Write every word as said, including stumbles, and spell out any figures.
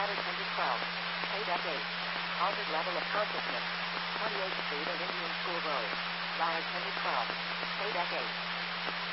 ladder ten to twelve. A deck eight. Altered level of consciousness. twenty-eighth Street and Indian School Road. Ladder ten to twelve. A deck eight.